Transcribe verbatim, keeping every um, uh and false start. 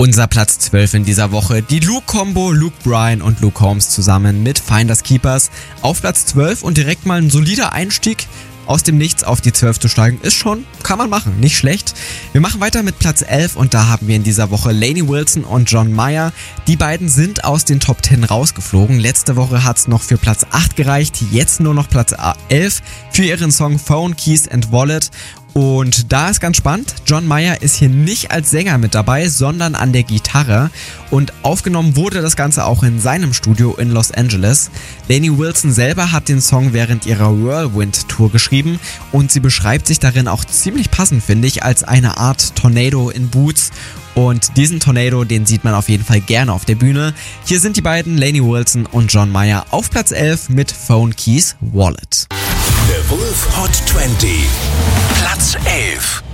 Unser Platz zwölf in dieser Woche, die Luke-Kombo, Luke Bryan und Luke Combs zusammen mit Finders Keepers auf Platz zwölf und direkt mal ein solider Einstieg. Aus dem Nichts auf die zwölf zu steigen, ist schon, kann man machen, nicht schlecht. Wir machen weiter mit Platz elf und da haben wir in dieser Woche Lainey Wilson und John Mayer. Die beiden sind aus den Top zehn rausgeflogen. Letzte Woche hat's noch für Platz acht gereicht, jetzt nur noch Platz elf für ihren Song Phone, Keys and Wallet. Und da ist ganz spannend, John Mayer ist hier nicht als Sänger mit dabei, sondern an der Gitarre. Und aufgenommen wurde das Ganze auch in seinem Studio in Los Angeles. Lainey Wilson selber hat den Song während ihrer Whirlwind-Tour geschrieben und sie beschreibt sich darin auch ziemlich passend, finde ich, als eine Art Tornado in Boots. Und diesen Tornado, den sieht man auf jeden Fall gerne auf der Bühne. Hier sind die beiden, Lainey Wilson und John Mayer, auf Platz elf mit Phone, Keys, Wallet. The Wolf Hot zwanzig, Platz elf.